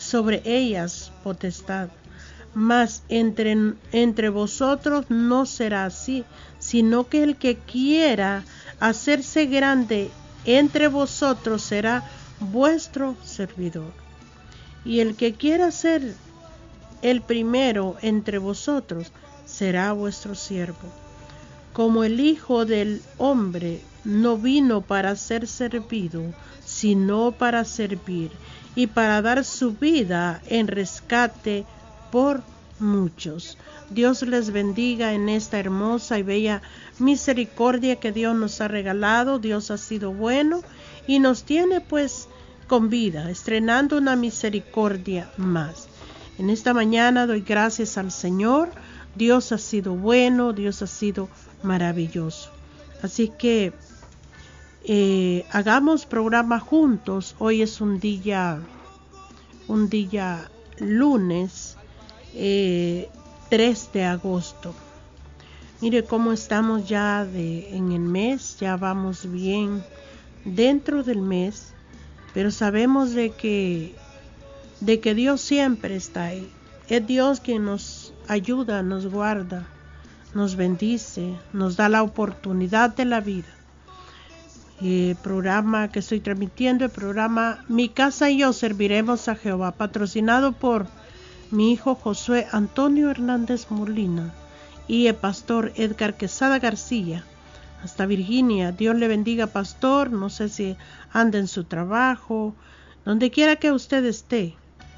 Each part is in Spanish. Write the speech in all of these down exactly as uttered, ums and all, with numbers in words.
sobre ellas potestad. Mas entre, entre vosotros no será así, sino que el que quiera hacerse grande entre vosotros será vuestro servidor. Y el que quiera ser el primero entre vosotros será vuestro siervo. Como el Hijo del Hombre no vino para ser servido, sino para servir, y para dar su vida en rescate por muchos. Dios les bendiga en esta hermosa y bella misericordia que Dios nos ha regalado. Dios ha sido bueno y nos tiene pues con vida, estrenando una misericordia más. En esta mañana doy gracias al Señor. Dios ha sido bueno, Dios ha sido maravilloso. Así que eh, hagamos programa juntos. Hoy es un día, un día lunes, eh, tres de agosto. Mire cómo estamos ya de, en el mes, ya vamos bien dentro del mes, pero sabemos de que, de que Dios siempre está ahí. Es Dios quien nos ayuda, nos guarda, nos bendice, nos da la oportunidad de la vida. El programa que estoy transmitiendo, el programa Mi Casa y Yo Serviremos a Jehová, patrocinado por mi hijo Josué Antonio Hernández Molina y el pastor Edgar Quesada García, hasta Virginia. Dios le bendiga, pastor. No sé si anda en su trabajo, donde quiera que usted esté,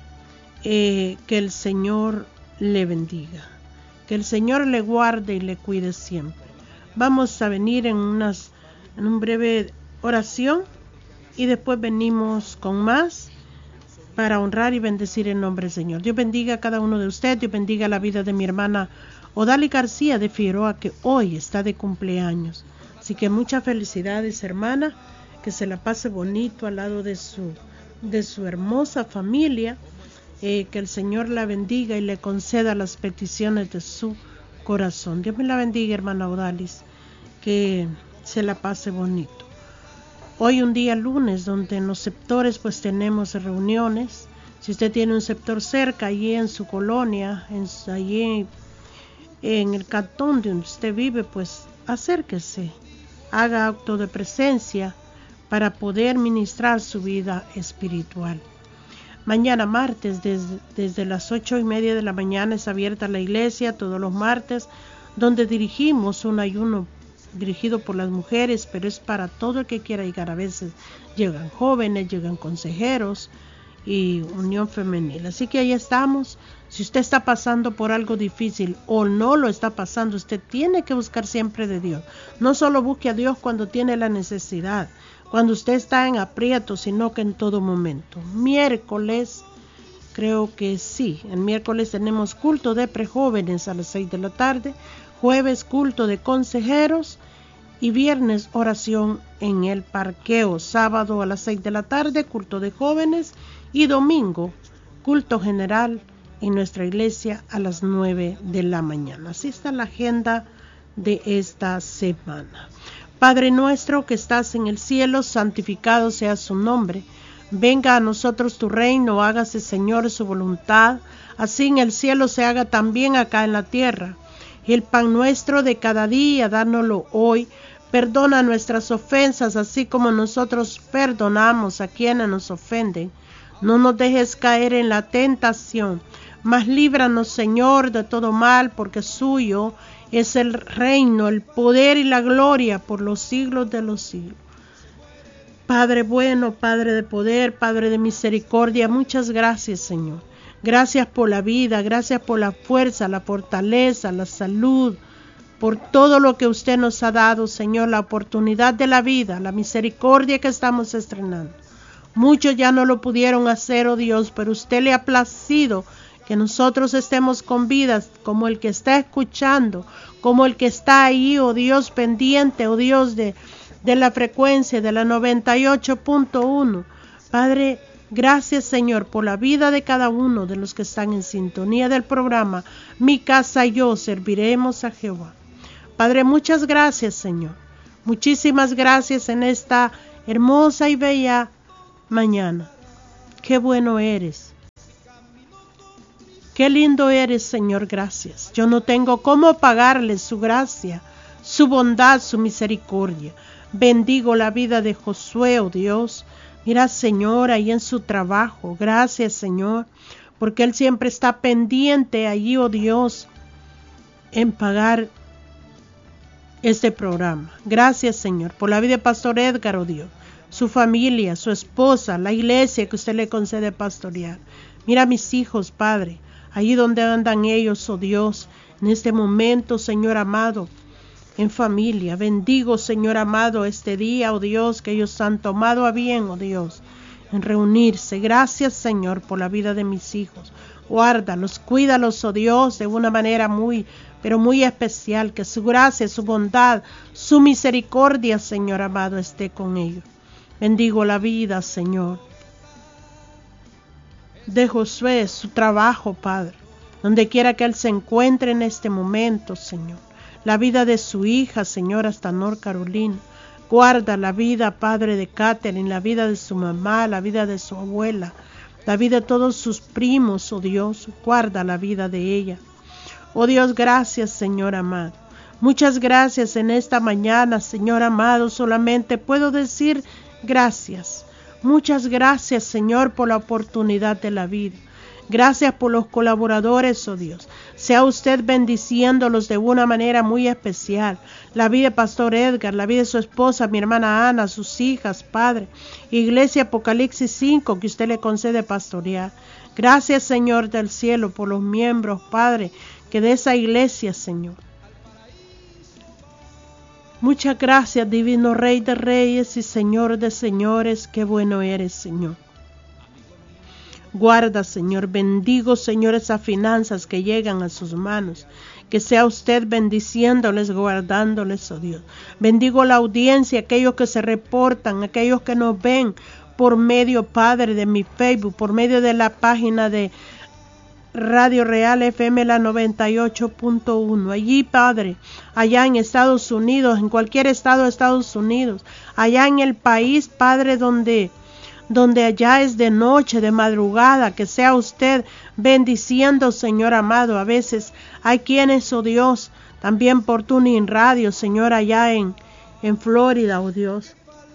eh, que el Señor le bendiga, que el Señor le guarde y le cuide siempre. Vamos a venir en unas en un breve oración y después venimos con más para honrar y bendecir el nombre del Señor. Dios bendiga a cada uno de ustedes. Dios bendiga la vida de mi hermana Odali García de Figueroa, que hoy está de cumpleaños. Así que muchas felicidades, hermana, que se la pase bonito al lado de su, de su hermosa familia, eh, que el Señor la bendiga y le conceda las peticiones de su corazón. Dios me la bendiga, hermana Odalis, que se la pase bonito. Hoy un día lunes donde en los sectores pues tenemos reuniones. Si usted tiene un sector cerca, allí en su colonia, en, allí en el cantón donde usted vive, pues acérquese, haga acto de presencia para poder ministrar su vida espiritual. Mañana martes desde, desde las ocho y media de la mañana es abierta la iglesia todos los martes, donde dirigimos un ayuno dirigido por las mujeres, pero es para todo el que quiera llegar. A veces llegan jóvenes, llegan consejeros y unión femenil. Así que ahí estamos. Si usted está pasando por algo difícil o no lo está pasando, usted tiene que buscar siempre de Dios. No solo busque a Dios cuando tiene la necesidad, cuando usted está en aprieto, sino que en todo momento. Miércoles, creo que sí, el miércoles tenemos culto de prejóvenes a las seis de la tarde, jueves culto de consejeros y viernes oración en el parqueo, sábado a las seis de la tarde culto de jóvenes y domingo culto general en nuestra iglesia a las nueve de la mañana. Así está la agenda de esta semana. Padre nuestro que estás en el cielo, santificado sea su nombre. Venga a nosotros tu reino, hágase Señor su voluntad, así en el cielo se haga también acá en la tierra. El pan nuestro de cada día, dánoslo hoy. Perdona nuestras ofensas, así como nosotros perdonamos a quienes nos ofenden. No nos dejes caer en la tentación, mas líbranos, Señor, de todo mal, porque suyo es el reino, el poder y la gloria por los siglos de los siglos. Padre bueno, Padre de poder, Padre de misericordia, muchas gracias, Señor. Gracias por la vida, gracias por la fuerza, la fortaleza, la salud, por todo lo que usted nos ha dado, Señor, la oportunidad de la vida, la misericordia que estamos estrenando. Muchos ya no lo pudieron hacer, oh Dios, pero usted le ha placido que nosotros estemos con vidas, como el que está escuchando, como el que está ahí, oh Dios, pendiente, oh Dios, de, de la frecuencia de la noventa y ocho punto uno. Padre, gracias, Señor, por la vida de cada uno de los que están en sintonía del programa Mi Casa y Yo Serviremos a Jehová. Padre, muchas gracias, Señor. Muchísimas gracias en esta hermosa y bella mañana. Qué bueno eres. Qué lindo eres, Señor, gracias. Yo no tengo cómo pagarle su gracia, su bondad, su misericordia. Bendigo la vida de Josué, oh Dios. Mira, Señor, ahí en su trabajo. Gracias, Señor, porque Él siempre está pendiente allí, oh Dios, en pagar este programa. Gracias, Señor, por la vida de Pastor Edgar, oh Dios, su familia, su esposa, la iglesia que usted le concede pastorear. Mira a mis hijos, Padre, allí donde andan ellos, oh Dios, en este momento, Señor amado, en familia. Bendigo, Señor amado, este día, oh Dios, que ellos han tomado a bien, oh Dios, en reunirse. Gracias, Señor, por la vida de mis hijos. Guárdalos, cuídalos, oh Dios, de una manera muy, pero muy especial. Que su gracia, su bondad, su misericordia, Señor amado, esté con ellos. Bendigo la vida, Señor, de Josué, su trabajo, Padre, donde quiera que él se encuentre en este momento, Señor. La vida de su hija, Señor, hasta North Carolina. Guarda la vida, Padre, de Catherine, la vida de su mamá, la vida de su abuela, la vida de todos sus primos, oh Dios. Guarda la vida de ella. Oh Dios, gracias, Señor amado. Muchas gracias en esta mañana, Señor amado. Solamente puedo decir gracias. Muchas gracias, Señor, por la oportunidad de la vida. Gracias por los colaboradores, oh Dios. Sea usted bendiciéndolos de una manera muy especial. La vida de Pastor Edgar, la vida de su esposa, mi hermana Ana, sus hijas, Padre. Iglesia Apocalipsis cinco, que usted le concede pastorear. Gracias, Señor del cielo, por los miembros, Padre, que de esa iglesia, Señor. Muchas gracias, divino Rey de Reyes y Señor de Señores. Qué bueno eres, Señor. Guarda, Señor, bendigo, Señor, esas finanzas que llegan a sus manos. Que sea usted bendiciéndoles, guardándoles, oh Dios. Bendigo la audiencia, aquellos que se reportan, aquellos que nos ven por medio, Padre, de mi Facebook, por medio de la página de Radio Real F M la noventa y ocho punto uno. Allí, Padre, allá en Estados Unidos, en cualquier estado de Estados Unidos, allá en el país, Padre, donde... donde allá es de noche, de madrugada, que sea usted bendiciendo, Señor amado. A veces hay quienes, oh Dios, también por Tuning Radio, Señor, allá en, en Florida, oh Dios.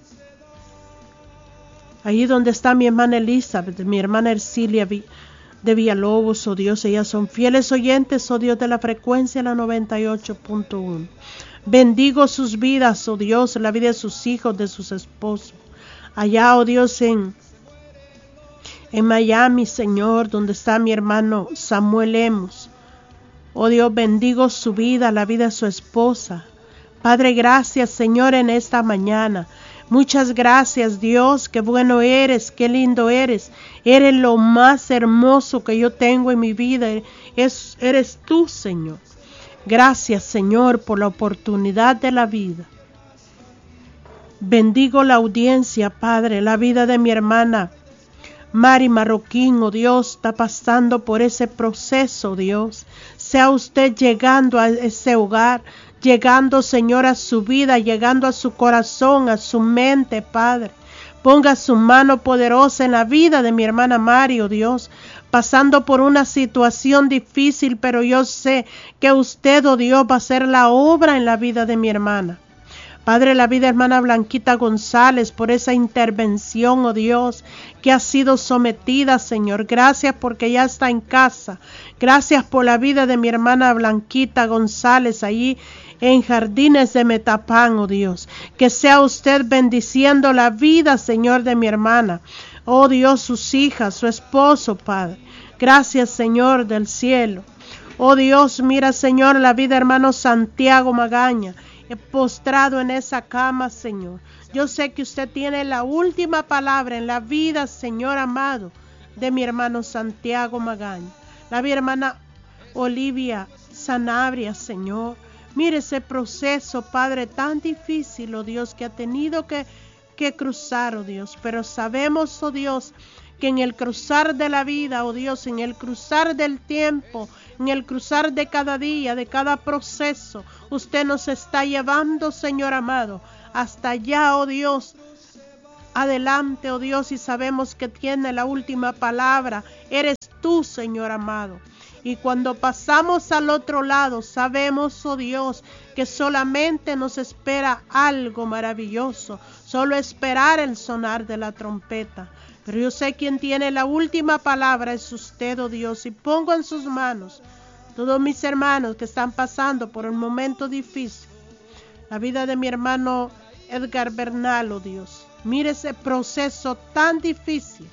Allí donde está mi hermana Elizabeth, mi hermana Ercilia de Villalobos, oh Dios, ellas son fieles oyentes, oh Dios, de la frecuencia la noventa y ocho punto uno. Bendigo sus vidas, oh Dios, la vida de sus hijos, de sus esposos. Allá, oh Dios, en, en Miami, Señor, donde está mi hermano Samuel Lemos. Oh Dios, bendigo su vida, la vida de su esposa. Padre, gracias, Señor, en esta mañana. Muchas gracias, Dios, qué bueno eres, qué lindo eres. Eres lo más hermoso que yo tengo en mi vida. Es, eres tú, Señor. Gracias, Señor, por la oportunidad de la vida. Bendigo la audiencia, Padre, la vida de mi hermana Mari Marroquín, oh Dios, está pasando por ese proceso, Dios. Sea usted llegando a ese hogar, llegando, Señor, a su vida, llegando a su corazón, a su mente, Padre. Ponga su mano poderosa en la vida de mi hermana Mari, oh Dios, pasando por una situación difícil, pero yo sé que usted, oh Dios, va a hacer la obra en la vida de mi hermana. Padre, la vida hermana Blanquita González, por esa intervención, oh Dios, que ha sido sometida, Señor. Gracias porque ya está en casa. Gracias por la vida de mi hermana Blanquita González, allí en Jardines de Metapán, oh Dios. Que sea usted bendiciendo la vida, Señor, de mi hermana. Oh Dios, sus hijas, su esposo, Padre. Gracias, Señor del cielo. Oh Dios, mira, Señor, la vida hermano Santiago Magaña. He postrado en esa cama, Señor. Yo sé que usted tiene la última palabra en la vida, Señor amado, de mi hermano Santiago Magaña. La mi hermana Olivia Sanabria, Señor. Mire ese proceso, Padre, tan difícil, oh Dios, que ha tenido que, que cruzar, oh Dios. Pero sabemos, oh Dios, que en el cruzar de la vida, oh Dios, en el cruzar del tiempo, en el cruzar de cada día, de cada proceso, usted nos está llevando, Señor amado, hasta allá, oh Dios, adelante, oh Dios, y sabemos que tiene la última palabra. Eres tú, Señor amado. Y cuando pasamos al otro lado, sabemos, oh Dios, que solamente nos espera algo maravilloso. Solo esperar el sonar de la trompeta. Pero yo sé quien tiene la última palabra es usted, oh Dios, y pongo en sus manos todos mis hermanos que están pasando por un momento difícil. La vida de mi hermano Edgar Bernal, oh Dios. Mire ese proceso tan difícil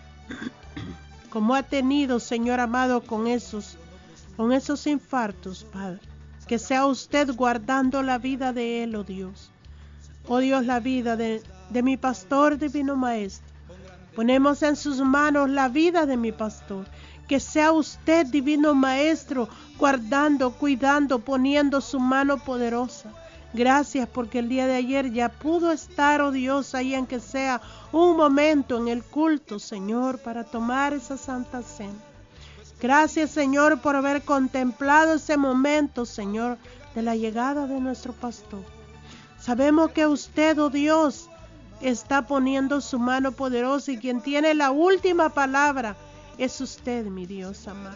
como ha tenido, Señor amado, con esos, con esos infartos, Padre. Que sea usted guardando la vida de él, oh Dios. Oh Dios, la vida de, de mi pastor divino maestro. Ponemos en sus manos la vida de mi pastor. Que sea usted, divino maestro, guardando, cuidando, poniendo su mano poderosa. Gracias porque el día de ayer ya pudo estar, oh Dios, ahí en que sea un momento en el culto, Señor, para tomar esa santa cena. Gracias, Señor, por haber contemplado ese momento, Señor, de la llegada de nuestro pastor. Sabemos que usted, oh Dios, está poniendo su mano poderosa y quien tiene la última palabra es usted, mi Dios amado.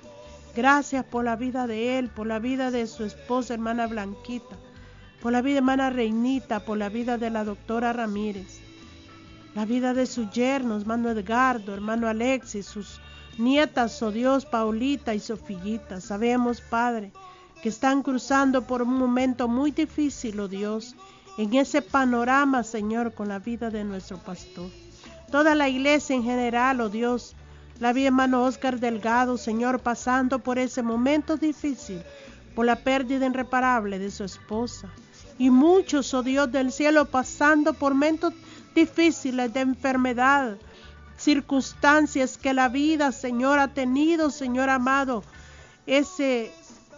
Gracias por la vida de él, por la vida de su esposa, hermana Blanquita, por la vida de hermana Reinita, por la vida de la doctora Ramírez, la vida de sus yernos, hermano Edgardo, hermano Alexis, sus nietas, oh Dios, Paulita y Sofillita. Sabemos, Padre, que están cruzando por un momento muy difícil, oh Dios, en ese panorama, Señor, con la vida de nuestro pastor. Toda la iglesia en general, oh Dios, la vida de hermano Oscar Delgado, Señor, pasando por ese momento difícil, por la pérdida irreparable de su esposa. Y muchos, oh Dios del cielo, pasando por momentos difíciles de enfermedad, circunstancias que la vida, Señor, ha tenido, Señor amado, ese,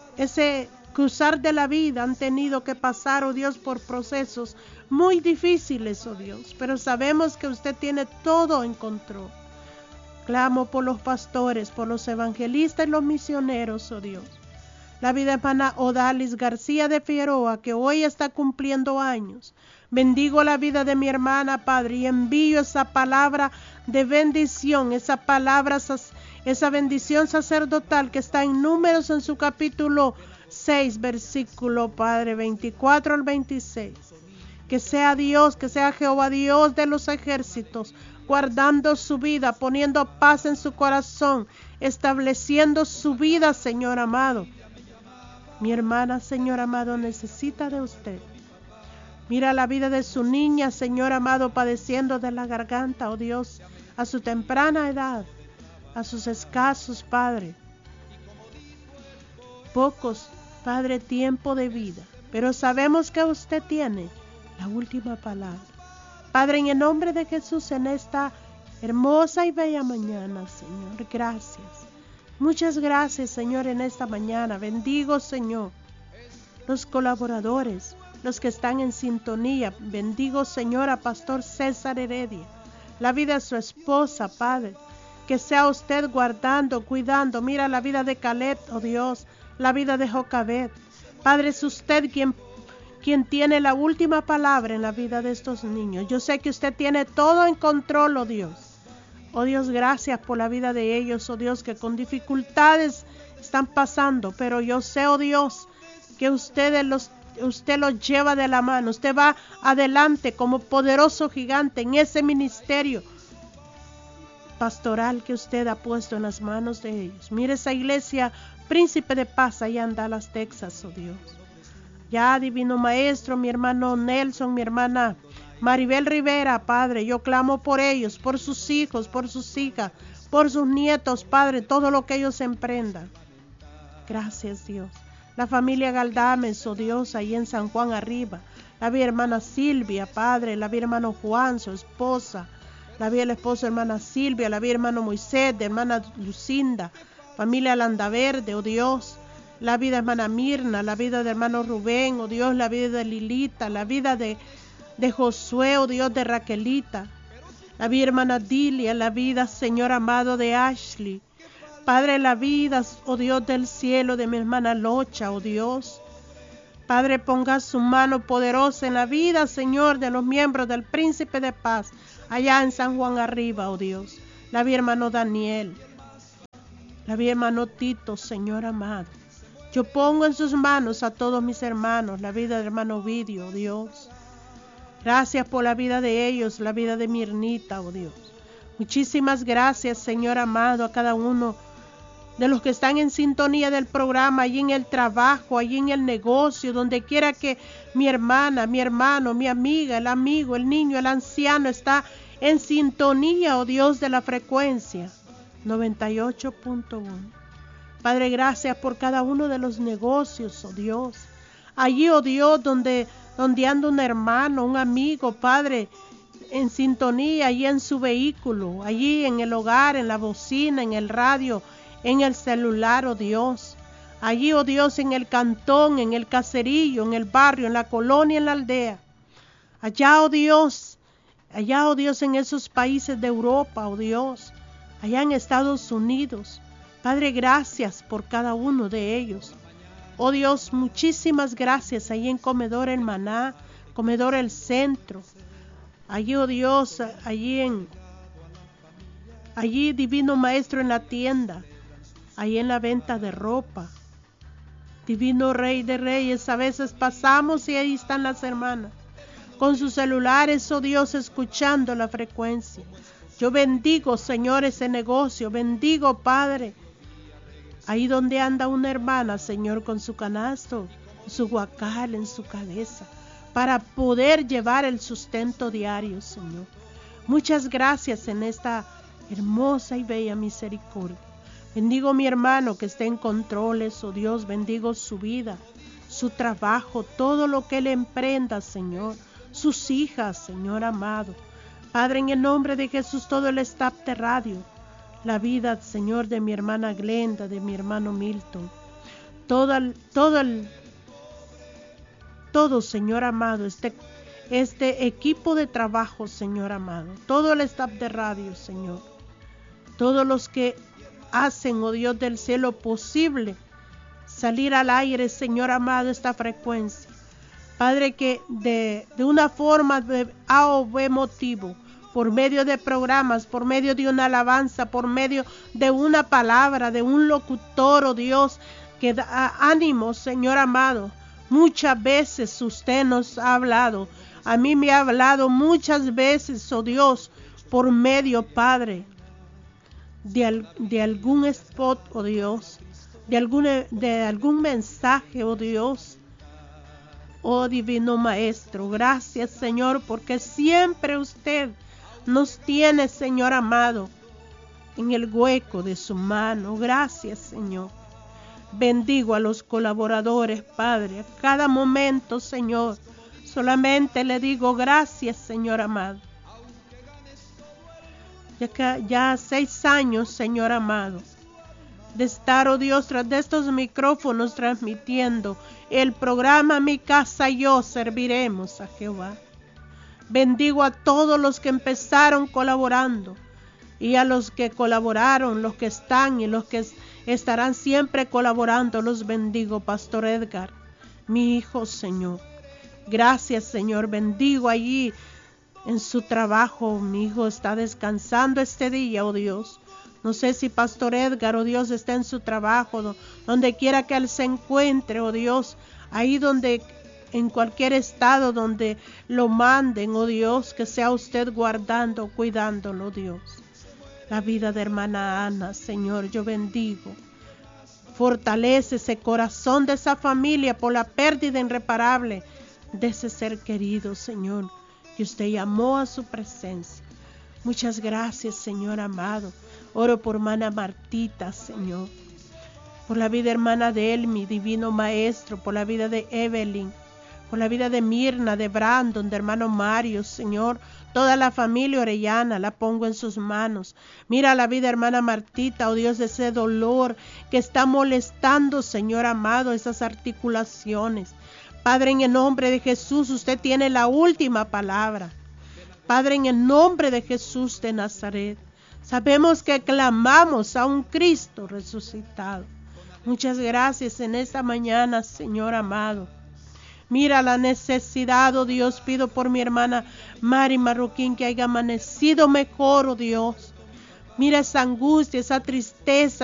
ese cruzar de la vida, han tenido que pasar, oh Dios, por procesos muy difíciles, oh Dios, pero sabemos que usted tiene todo en control. Clamo por los pastores, por los evangelistas y los misioneros, oh Dios. La vida de hermana Odalis García de Figueroa, que hoy está cumpliendo años. Bendigo la vida de mi hermana, Padre, y envío esa palabra de bendición, esa palabra, esa bendición sacerdotal que está en Números en su capítulo seis, versículo, Padre, veinticuatro al veintiséis. Que sea Dios, que sea Jehová Dios de los ejércitos, guardando su vida, poniendo paz en su corazón, estableciendo su vida, Señor amado. Mi hermana, Señor amado, necesita de usted. Mira la vida de su niña, Señor amado, padeciendo de la garganta, oh Dios, a su temprana edad, a sus escasos, Padre, pocos, Padre, tiempo de vida, pero sabemos que usted tiene la última palabra. Padre, en el nombre de Jesús, en esta hermosa y bella mañana, Señor, gracias. Muchas gracias, Señor, en esta mañana. Bendigo, Señor, los colaboradores, los que están en sintonía. Bendigo, Señor, a Pastor César Heredia, la vida de su esposa, Padre. Que sea usted guardando, cuidando. Mira la vida de Caleb, oh Dios, la vida de Jocabed. Padre, es usted quien, quien tiene la última palabra en la vida de estos niños. Yo sé que usted tiene todo en control, oh Dios. Oh Dios, gracias por la vida de ellos, oh Dios, que con dificultades están pasando, pero yo sé, oh Dios, que usted los, usted los lleva de la mano, usted va adelante como poderoso gigante en ese ministerio pastoral que usted ha puesto en las manos de ellos. Mire esa iglesia Príncipe de Paz allá en Dallas, Texas, oh Dios. Ya, divino maestro, mi hermano Nelson, mi hermana Maribel Rivera, Padre, yo clamo por ellos, por sus hijos, por sus hijas, por sus nietos, Padre, todo lo que ellos emprendan. Gracias, Dios. La familia Galdames, oh Dios, ahí en San Juan arriba. La vi hermana Silvia, Padre, la vi hermano Juan, su esposa. La vi el esposo hermana Silvia, la vi hermano Moisés, de hermana Lucinda. Familia Landaverde, oh Dios. La vida de hermana Mirna, la vida de hermano Rubén, oh Dios, la vida de Lilita, la vida de de Josué, oh Dios, de Raquelita, la vida hermana Dilia, la vida, Señor amado, de Ashley, Padre, la vida, oh Dios del cielo, de mi hermana Locha, oh Dios, Padre, ponga su mano poderosa en la vida, Señor, de los miembros del Príncipe de Paz, allá en San Juan arriba, oh Dios, la vida hermano Daniel, la vida de hermano Tito, Señor amado. Yo pongo en sus manos a todos mis hermanos, la vida del hermano Ovidio, Dios. Gracias por la vida de ellos, la vida de Mirnita, oh Dios. Muchísimas gracias, Señor amado, a cada uno de los que están en sintonía del programa, allí en el trabajo, allí en el negocio, donde quiera que mi hermana, mi hermano, mi amiga, el amigo, el niño, el anciano está en sintonía, oh Dios, de la frecuencia noventa y ocho punto uno. Padre, gracias por cada uno de los negocios, oh Dios. Allí, oh Dios, donde, donde anda un hermano, un amigo, Padre, en sintonía, allí en su vehículo, allí en el hogar, en la bocina, en el radio, en el celular, oh Dios. Allí, oh Dios, en el cantón, en el caserillo, en el barrio, en la colonia, en la aldea. Allá, oh Dios, allá, oh Dios, en esos países de Europa, oh Dios, allá en Estados Unidos. Padre, gracias por cada uno de ellos. Oh Dios, muchísimas gracias allí en Comedor El Maná, Comedor El Centro. Allí, oh Dios, allí en, allí Divino Maestro en la tienda, allí en la venta de ropa. Divino Rey de Reyes, a veces pasamos y ahí están las hermanas, con sus celulares, oh Dios, escuchando la frecuencia. Yo bendigo, Señor, ese negocio, bendigo, Padre, ahí donde anda una hermana, Señor, con su canasto, su guacal en su cabeza, para poder llevar el sustento diario, Señor. Muchas gracias en esta hermosa y bella misericordia. Bendigo a mi hermano que esté en controles, oh Dios, bendigo su vida, su trabajo, todo lo que él emprenda, Señor, sus hijas, Señor amado. Padre, en el nombre de Jesús, todo el staff de radio, la vida, Señor, de mi hermana Glenda, de mi hermano Milton, todo el, todo el, todo, Señor amado, este, este equipo de trabajo, Señor amado, todo el staff de radio, Señor, todos los que hacen, oh Dios del cielo, posible salir al aire, Señor amado, esta frecuencia. Padre, que de, de una forma de A o B motivo, por medio de programas, por medio de una alabanza, por medio de una palabra, de un locutor, oh Dios, que da ánimo, Señor amado. Muchas veces usted nos ha hablado, a mí me ha hablado muchas veces, oh Dios, por medio, Padre, de, al, de algún spot, oh Dios, de algún, de algún mensaje, oh Dios. Oh Divino Maestro, gracias, Señor, porque siempre usted nos tiene, Señor amado, en el hueco de su mano. Gracias, Señor. Bendigo a los colaboradores, Padre, a cada momento, Señor. Solamente le digo gracias, Señor amado. Ya que ya seis años, Señor amado, de estar, oh Dios, tras de estos micrófonos transmitiendo el programa Mi Casa y Yo Serviremos a Jehová. Bendigo a todos los que empezaron colaborando y a los que colaboraron, los que están y los que estarán siempre colaborando. Los bendigo, Pastor Edgar, mi hijo, Señor. Gracias, Señor. Bendigo allí en su trabajo. Mi hijo está descansando este día, oh Dios. No sé si Pastor Edgar, oh Dios, está en su trabajo, donde quiera que él se encuentre, oh Dios, ahí donde, en cualquier estado donde lo manden, oh Dios, que sea usted guardando, cuidándolo, Dios. La vida de hermana Ana, Señor, yo bendigo. Fortalece ese corazón de esa familia por la pérdida irreparable de ese ser querido, Señor, que usted llamó a su presencia. Muchas gracias, Señor amado. Oro por hermana Martita, Señor, por la vida de hermana Delmi, Divino Maestro, por la vida de Evelyn, por la vida de Mirna, de Brandon, de hermano Mario, Señor. Toda la familia Orellana la pongo en sus manos. Mira la vida de hermana Martita, oh Dios, de ese dolor que está molestando, Señor amado, esas articulaciones. Padre, en el nombre de Jesús, usted tiene la última palabra. Padre, en el nombre de Jesús de Nazaret, sabemos que clamamos a un Cristo resucitado. Muchas gracias en esta mañana, Señor amado. Mira la necesidad, oh Dios, pido por mi hermana Mari Marroquín que haya amanecido mejor, oh Dios. Mira esa angustia, esa tristeza,